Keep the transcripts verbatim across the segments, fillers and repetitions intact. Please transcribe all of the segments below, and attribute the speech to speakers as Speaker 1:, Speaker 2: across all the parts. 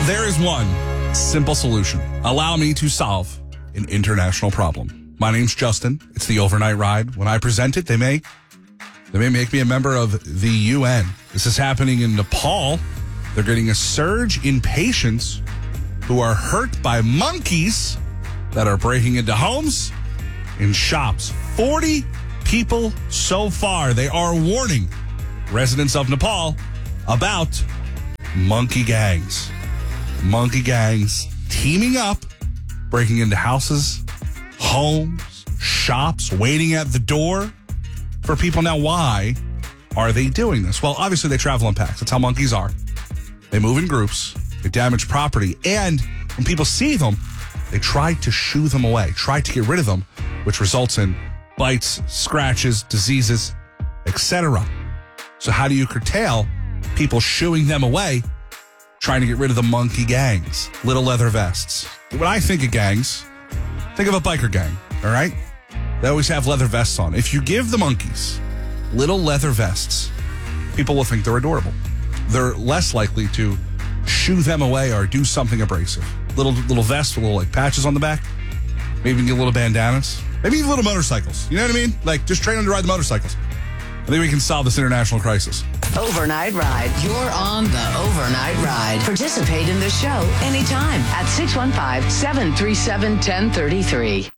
Speaker 1: There is one simple solution. Allow me to solve an international problem. My name's Justin. It's the Overnight Ride. When I present it, they may they may make me a member of the U N. This is happening in Nepal. They're getting a surge in patients who are hurt by monkeys that are breaking into homes and shops. forty people so far. They are warning residents of Nepal about monkey gangs. Monkey gangs teaming up, breaking into houses, homes, shops, waiting at the door for people. Now, why are they doing this? Well, obviously they travel in packs. That's how monkeys are. They move in groups. They damage property. And when people see them, they try to shoo them away, try to get rid of them, which results in bites, scratches, diseases, et cetera. So how do you curtail people shooing them away, trying to get rid of the monkey gangs? Little leather vests. When I think of gangs, think of a biker gang, all right? They always have leather vests on. If you give the monkeys little leather vests, people will think they're adorable. They're less likely to shoo them away or do something abrasive. Little little vests with little like patches on the back. Maybe get little bandanas. Maybe even little motorcycles. You know what I mean? Like, just train them to ride the motorcycles. I think we can solve this international crisis.
Speaker 2: Overnight Ride. You're on the Overnight Ride. Participate in the show anytime at six one five, seven three seven, one zero three three.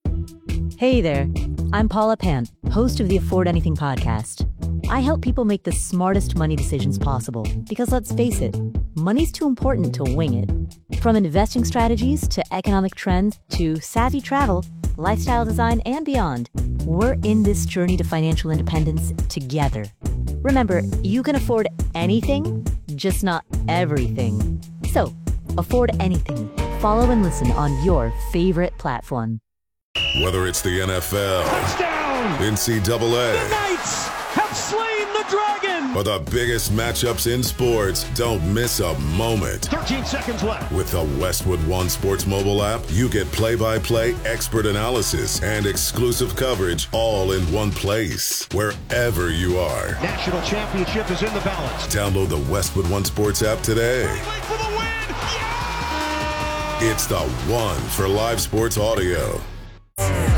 Speaker 3: Hey there. I'm Paula Pant, host of the Afford Anything podcast. I help people make the smartest money decisions possible because, let's face it, money's too important to wing it. From investing strategies to economic trends to savvy travel, lifestyle design, and beyond, we're in this journey to financial independence together. Remember, you can afford anything, just not everything. So, afford anything. Follow and listen on your favorite platform.
Speaker 4: Whether it's the N F L,
Speaker 5: touchdown,
Speaker 4: N C double A,
Speaker 5: the Knights have slain the dragon,
Speaker 4: or the biggest matchups in sports, don't miss a moment.
Speaker 5: thirteen seconds left.
Speaker 4: With the Westwood One Sports mobile app, you get play-by-play expert analysis and exclusive coverage all in one place, wherever you are.
Speaker 5: National championship is in the balance.
Speaker 4: Download the Westwood One Sports app today.
Speaker 5: For the win. Yeah!
Speaker 4: It's the one for live sports audio.